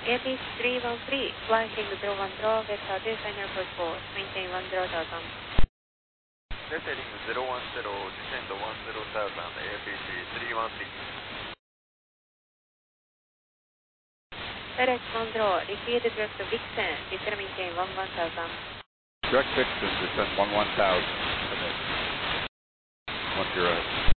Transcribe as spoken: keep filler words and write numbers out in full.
A P C three one three, flying zero one zero, get Southeast Airport four, maintain one zero thousand. Descending zero one zero, descend one zero thousand, A P C three one three. FedEx one zero, repeat direct to Vixen, descend maintain one one thousand. Direct Vixen, descend one one thousand. One zero.